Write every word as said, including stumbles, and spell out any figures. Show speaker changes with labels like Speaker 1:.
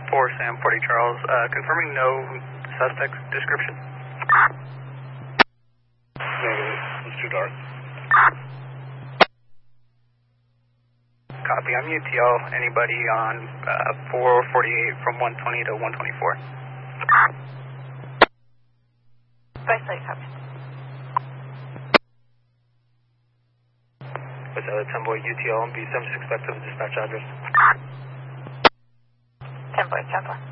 Speaker 1: four Sam forty Charles, uh, confirming no suspect description.
Speaker 2: Negative. It's too dark.
Speaker 1: Copy. I'm U T L. Anybody on uh, four forty-eight from one twenty to one twenty-four?
Speaker 3: Vice Lake, copy.
Speaker 2: What's the other ten boy U T L and B seven six back to the dispatch address?
Speaker 3: ten boy, ten boy.